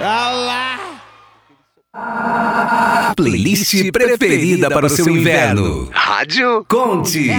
Playlist preferida para o seu inverno. Rádio Conte.